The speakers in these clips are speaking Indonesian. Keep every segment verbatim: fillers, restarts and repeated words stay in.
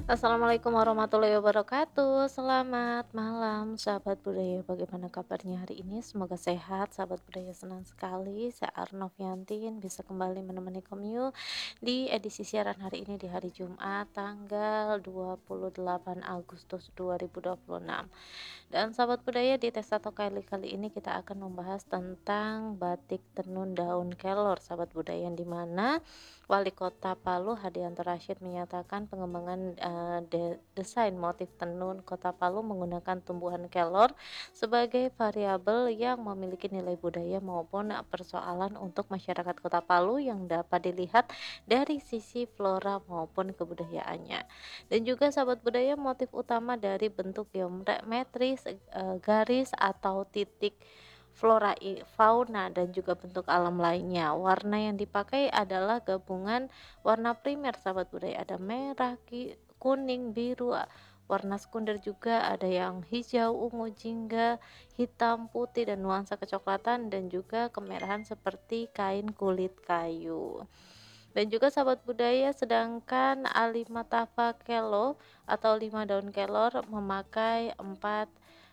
Assalamualaikum warahmatullahi wabarakatuh. Selamat malam sahabat budaya. Bagaimana kabarnya hari ini? Semoga sehat. Sahabat budaya senang sekali. Saya Arnoviantin bisa kembali menemani kamu di edisi siaran hari ini di hari Jumat tanggal dua puluh delapan Agustus dua ribu dua puluh enam. Dan sahabat budaya di tes atau kali kali ini kita akan membahas tentang batik tenun daun kelor sahabat budaya, yang dimana Wali Kota Palu Hadianto Rashid menyatakan pengembangan eh, de- desain motif tenun Kota Palu menggunakan tumbuhan kelor sebagai variabel yang memiliki nilai budaya maupun persoalan untuk masyarakat Kota Palu yang dapat dilihat dari sisi flora maupun kebudayaannya. Dan juga sahabat budaya, motif utama dari bentuk geometris, eh, garis atau titik flora, i- fauna dan juga bentuk alam lainnya. Warna yang dipakai adalah gabungan warna primer sahabat budaya, ada merah, ki- kuning, biru, a- warna sekunder juga ada yang hijau, ungu, jingga, hitam, putih dan nuansa kecoklatan dan juga kemerahan seperti kain kulit kayu. Dan juga sahabat budaya, sedangkan Alimatava Kelo atau lima daun kelor memakai empat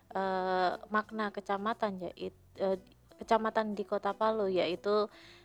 eh, makna kecamatan, yaitu eh, kecamatan di Kota Palu, yaitu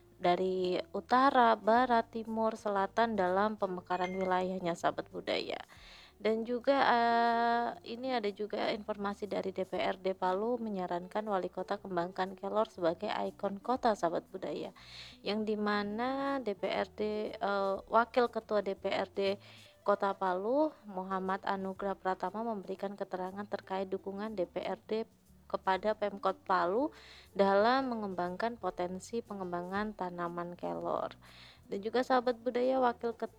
dari utara, barat, timur, selatan dalam pemekaran wilayahnya sahabat budaya. Dan juga eh, ini ada juga informasi dari D P R D Palu menyarankan wali kota kembangkan Kelor sebagai ikon kota sahabat budaya, yang dimana D P R D eh, Wakil Ketua D P R D Kota Palu Muhammad Anugrah Pratama memberikan keterangan terkait dukungan D P R D kepada Pemkot Palu dalam mengembangkan potensi pengembangan tanaman kelor. Dan juga sahabat budaya, wakil ket,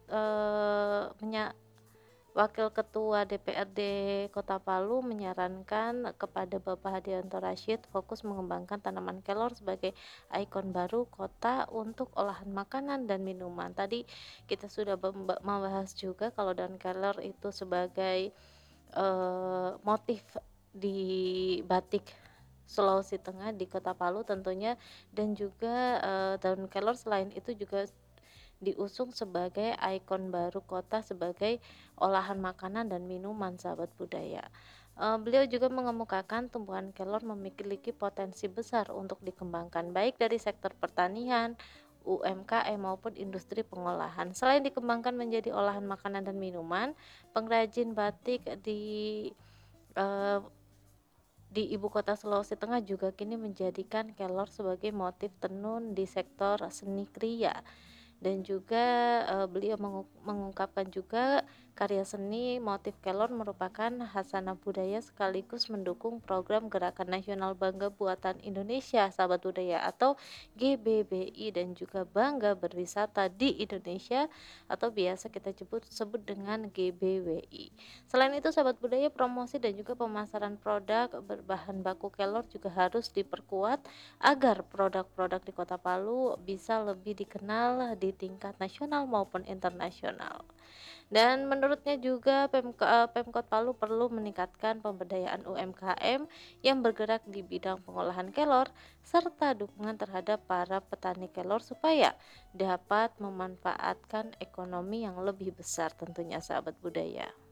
eh, menya, Wakil Ketua D P R D Kota Palu menyarankan kepada Bapak Hadianto Rashid fokus mengembangkan tanaman kelor sebagai ikon baru kota untuk olahan makanan dan minuman. Tadi kita sudah membahas juga kalau daun kelor itu sebagai eh, motif di batik Sulawesi Tengah di Kota Palu tentunya, dan juga eh, daun kelor selain itu juga diusung sebagai ikon baru kota sebagai olahan makanan dan minuman sahabat budaya. Eh, beliau juga mengemukakan tumbuhan kelor memiliki potensi besar untuk dikembangkan baik dari sektor pertanian, U M K M maupun industri pengolahan. Selain dikembangkan menjadi olahan makanan dan minuman, pengrajin batik di eh, di ibu kota Sulawesi Tengah juga kini menjadikan kelor sebagai motif tenun di sektor seni kriya. Dan juga eh, beliau mengu- mengungkapkan juga karya seni motif kelor merupakan hasanah budaya sekaligus mendukung program Gerakan Nasional Bangga Buatan Indonesia Sahabat Budaya atau G B B I, dan juga Bangga Berwisata di Indonesia atau biasa kita sebut sebut dengan G B W I. Selain itu sahabat budaya, promosi dan juga pemasaran produk berbahan baku kelor juga harus diperkuat agar produk-produk di Kota Palu bisa lebih dikenal di tingkat nasional maupun internasional. Dan menurutnya juga Pemko, eh, Pemkot Palu perlu meningkatkan pemberdayaan U M K M yang bergerak di bidang pengolahan kelor serta dukungan terhadap para petani kelor supaya dapat memanfaatkan ekonomi yang lebih besar tentunya sahabat budaya.